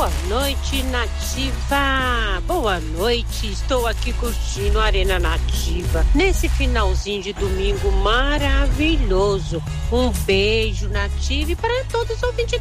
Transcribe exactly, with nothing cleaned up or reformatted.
Boa noite, Nativa. Boa noite. Estou aqui curtindo a Arena Nativa nesse finalzinho de domingo maravilhoso. Um beijo, Nativa, e para todos os ouvintes